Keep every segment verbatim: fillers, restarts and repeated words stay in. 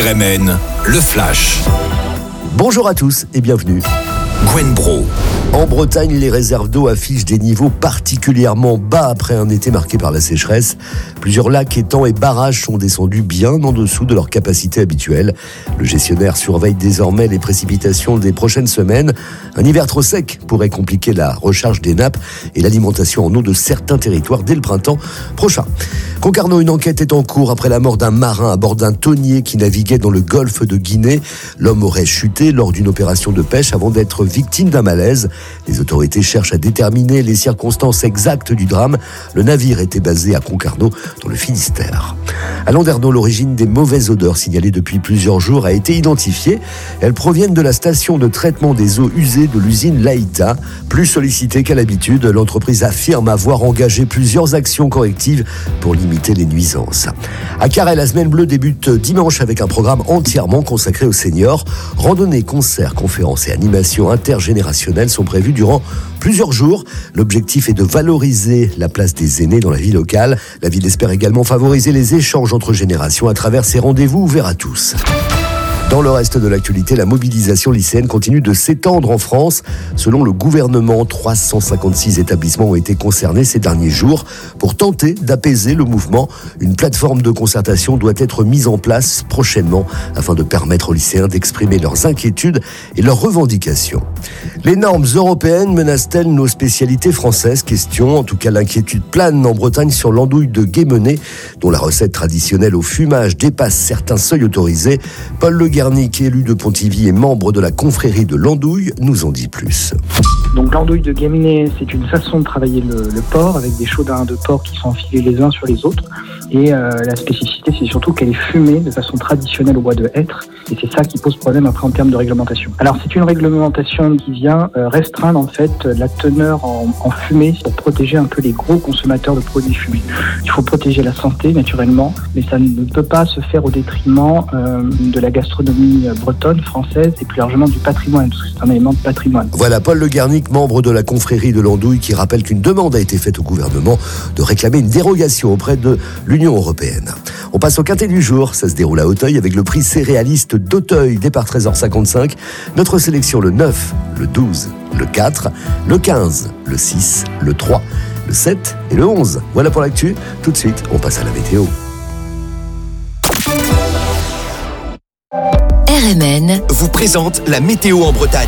R M N, le Flash. Bonjour à tous et bienvenue. Gwen Bro. En Bretagne, les réserves d'eau affichent des niveaux particulièrement bas après un été marqué par la sécheresse. Plusieurs lacs, étangs et barrages sont descendus bien en dessous de leur capacité habituelle. Le gestionnaire surveille désormais les précipitations des prochaines semaines. Un hiver trop sec pourrait compliquer la recharge des nappes et l'alimentation en eau de certains territoires dès le printemps prochain. Concarneau, une enquête est en cours après la mort d'un marin à bord d'un tonnier qui naviguait dans le golfe de Guinée. L'homme aurait chuté lors d'une opération de pêche avant d'être victime d'un malaise. Les autorités cherchent à déterminer les circonstances exactes du drame. Le navire était basé à Concarneau, dans le Finistère. À Landerneau, l'origine des mauvaises odeurs signalées depuis plusieurs jours a été identifiée. Elles proviennent de la station de traitement des eaux usées de l'usine Laïta. Plus sollicitée qu'à l'habitude, l'entreprise affirme avoir engagé plusieurs actions correctives pour limiter les nuisances. À Carhaix, la semaine bleue débute dimanche avec un programme entièrement consacré aux seniors. Randonnées, concerts, conférences et animations intergénérationnelles sont prévus durant plusieurs jours. L'objectif est de valoriser la place des aînés dans la vie locale. La ville espère également favoriser les échanges entre générations à travers ces rendez-vous ouverts à tous. Dans le reste de l'actualité, la mobilisation lycéenne continue de s'étendre en France. Selon le gouvernement, trois cent cinquante-six établissements ont été concernés ces derniers jours. Pour tenter d'apaiser le mouvement, une plateforme de concertation doit être mise en place prochainement afin de permettre aux lycéens d'exprimer leurs inquiétudes et leurs revendications. Les normes européennes menacent-elles nos spécialités françaises ? Question. En tout cas, l'inquiétude plane en Bretagne sur l'andouille de Guémené, dont la recette traditionnelle au fumage dépasse certains seuils autorisés. Paul Le Garnic, élu de Pontivy et membre de la confrérie de l'andouille, nous en dit plus. Donc l'andouille de Guémené, c'est une façon de travailler le, le porc avec des chaudins de porc qui sont enfilés les uns sur les autres. Et euh, la spécificité, c'est surtout qu'elle est fumée de façon traditionnelle au bois de hêtre. Et c'est ça qui pose problème après en termes de réglementation. Alors c'est une réglementation qui vient euh, restreindre en fait la teneur en, en fumée pour protéger un peu les gros consommateurs de produits fumés. Il faut protéger la santé naturellement, mais ça ne peut pas se faire au détriment euh, de la gastronomie bretonne, française et plus largement du patrimoine, parce que c'est un élément de patrimoine. Voilà Paul Le Garnic, membre de la confrérie de l'andouille, qui rappelle qu'une demande a été faite au gouvernement de réclamer une dérogation auprès de l'Union européenne. On passe au quintet du jour, ça se déroule à Auteuil avec le prix céréaliste d'Auteuil, départ treize heures cinquante-cinq. Notre sélection le neuf, le douze, le quatre, le quinze, le six, le trois, le sept et le onze. Voilà pour l'actu. Tout de suite, on passe à la météo. R M N vous présente la météo en Bretagne.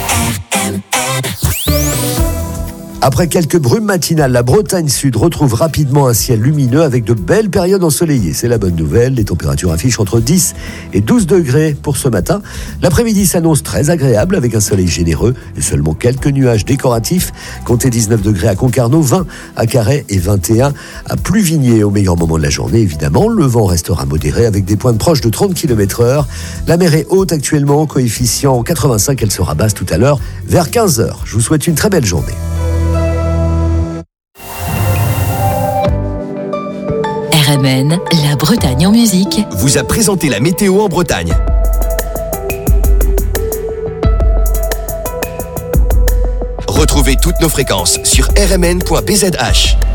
Après quelques brumes matinales, la Bretagne Sud retrouve rapidement un ciel lumineux avec de belles périodes ensoleillées. C'est la bonne nouvelle. Les températures affichent entre dix et douze degrés pour ce matin. L'après-midi s'annonce très agréable avec un soleil généreux et seulement quelques nuages décoratifs. Comptez dix-neuf degrés à Concarneau, vingt à Carhaix et vingt et un à Pluvigné au meilleur moment de la journée. Évidemment, le vent restera modéré avec des pointes proches de trente kilomètres heure. La mer est haute actuellement, coefficient quatre-vingt-cinq. Elle sera basse tout à l'heure vers quinze heures. Je vous souhaite une très belle journée. R M N, la Bretagne en musique, vous a présenté la météo en Bretagne. Retrouvez toutes nos fréquences sur r m n point b z h.